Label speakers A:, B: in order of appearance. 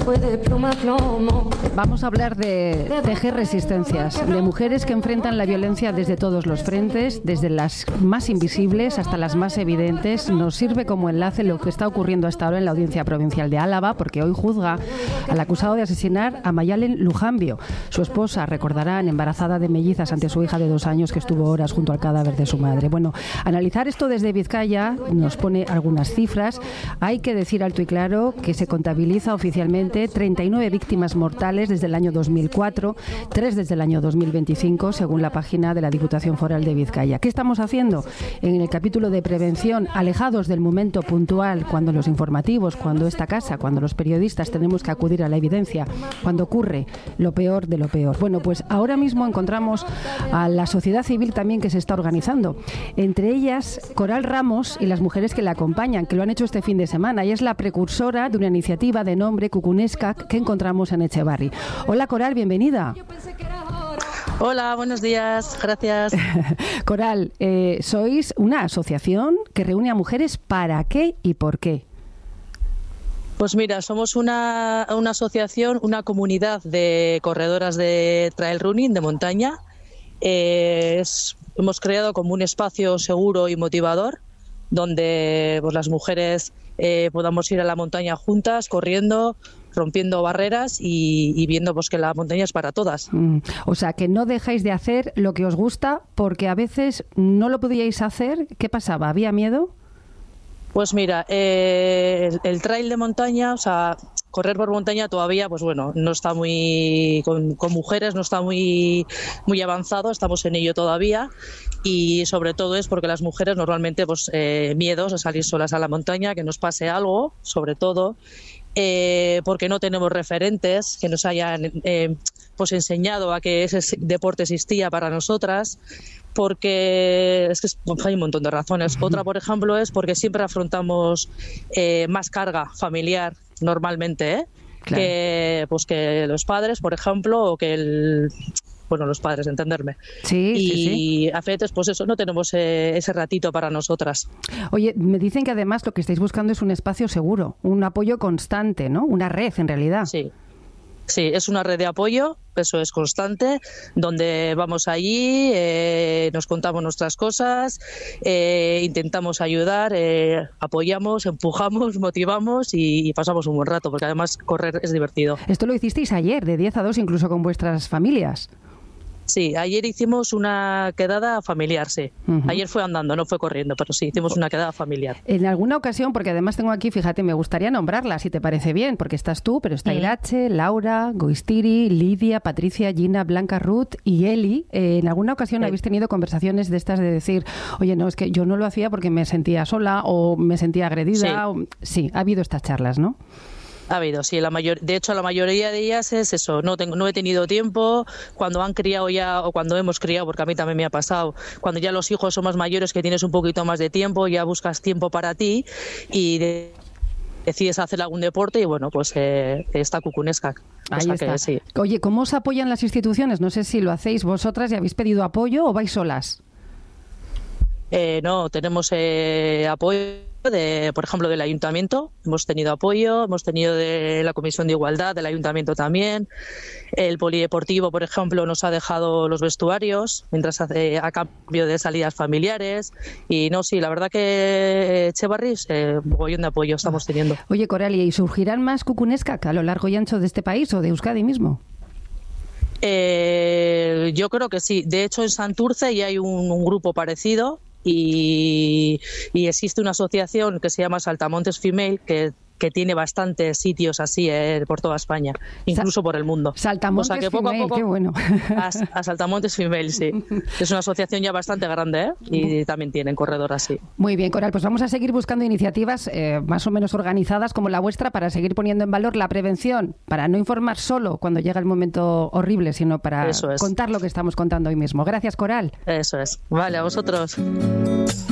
A: fue de pluma a plomo.
B: Vamos a hablar de tejer resistencias, de mujeres que enfrentan la violencia desde todos los frentes, desde las más invisibles hasta las más evidentes. Nos sirve como enlace lo que está ocurriendo hasta ahora en la Audiencia Provincial de Álava, porque hoy juzga al acusado de asesinar a Mayalen Lujambio. Su esposa, recordarán, embarazada de mellizas ante su hija de 2 años, que estuvo horas junto al cadáver de su madre. Bueno, analizar esto desde Vizcaya nos pone algunas cifras. Hay que decir alto y claro que se contabiliza oficialmente 39 víctimas mortales desde el año 2004, 3 desde el año 2025, según la página de la Diputación Foral de Vizcaya. ¿Qué estamos haciendo? En el capítulo de prevención, alejados del momento puntual, cuando los informativos, cuando esta casa, cuando los periodistas tenemos que acudir a la evidencia, cuando ocurre lo peor de lo peor. Bueno, pues ahora mismo encontramos a la sociedad civil también que se está organizando. Entre ellas, Coral Ramos y las mujeres que la acompañan, que lo han hecho este fin de semana. Ella es la precursora de una iniciativa de nombre Kukuneska que encontramos en Etxebarri. Hola Coral, bienvenida.
C: Hola, buenos días, gracias.
B: Coral, sois una asociación que reúne a mujeres, ¿para qué y por qué?
C: Pues mira, somos una asociación, una comunidad de corredoras de trail running, de montaña. Hemos creado como un espacio seguro y motivador donde pues, las mujeres podamos ir a la montaña juntas, corriendo, rompiendo barreras y viendo pues, que la montaña es para todas.
B: O sea, que no dejáis de hacer lo que os gusta porque a veces no lo podíais hacer. ¿Qué pasaba? ¿Había miedo?
C: Pues mira, el trail de montaña, o sea, correr por montaña todavía, pues bueno, no está muy, con mujeres no está muy avanzado, estamos en ello todavía y sobre todo es porque las mujeres normalmente pues miedos a salir solas a la montaña, que nos pase algo, sobre todo, porque no tenemos referentes que nos hayan pues enseñado a que ese deporte existía para nosotras. Porque es que hay un montón de razones. Otra, por ejemplo, es porque siempre afrontamos más carga familiar normalmente, claro, que los padres, por ejemplo, o que los padres, entenderme.
B: Sí,
C: y a veces, pues eso, no tenemos ese ratito para nosotras.
B: Oye, me dicen que además lo que estáis buscando es un espacio seguro, un apoyo constante, ¿no? Una red, en realidad.
C: Sí, es una red de apoyo, eso es constante, donde vamos allí, nos contamos nuestras cosas, intentamos ayudar, apoyamos, empujamos, motivamos y pasamos un buen rato, porque además correr es divertido.
B: Esto lo hicisteis ayer, de 10 a 2, incluso con vuestras familias.
C: Sí, ayer hicimos una quedada familiar, sí. Ayer fue andando, no fue corriendo, pero sí, hicimos una quedada familiar.
B: En alguna ocasión, porque además tengo aquí, fíjate, me gustaría nombrarla, si te parece bien, porque estás tú, pero está Irache, Laura, Goistiri, Lidia, Patricia, Gina, Blanca, Ruth y Eli. En alguna ocasión habéis tenido conversaciones de estas de decir, oye, no, es que yo no lo hacía porque me sentía sola o me sentía agredida. Sí, ha habido estas charlas, ¿no?
C: Ha habido, sí. De hecho, la mayoría de ellas es eso. No he tenido tiempo. Cuando han criado ya, o cuando hemos criado, porque a mí también me ha pasado, cuando ya los hijos son más mayores, que tienes un poquito más de tiempo, ya buscas tiempo para ti y decides hacer algún deporte y bueno, pues está Kukuneska.
B: Ahí está. Sí. Oye, ¿cómo os apoyan las instituciones? No sé si lo hacéis vosotras y habéis pedido apoyo o vais solas.
C: No, tenemos apoyo. Por ejemplo, del Ayuntamiento, hemos tenido apoyo, hemos tenido de la Comisión de Igualdad del Ayuntamiento también. El Polideportivo, por ejemplo, nos ha dejado los vestuarios mientras a cambio de salidas familiares. Y no, sí, la verdad que Etxebarri, mogollón de apoyo estamos teniendo.
B: Oye, Coralia, ¿y surgirán más Kukuneska a lo largo y ancho de este país o de Euskadi mismo?
C: Yo creo que sí. De hecho, en Santurce ya hay un grupo parecido. Y existe una asociación que se llama Saltamontes Female que tiene bastantes sitios así por toda España, incluso por el mundo.
B: Saltamontes, o sea que poco Female, a poco, qué bueno.
C: A Saltamontes Female, sí. Es una asociación ya bastante grande, y también tienen corredoras, sí.
B: Muy bien, Coral, pues vamos a seguir buscando iniciativas más o menos organizadas como la vuestra para seguir poniendo en valor la prevención, para no informar solo cuando llega el momento horrible, sino para contar lo que estamos contando hoy mismo. Gracias, Coral.
C: Eso es. Vale, a vosotros.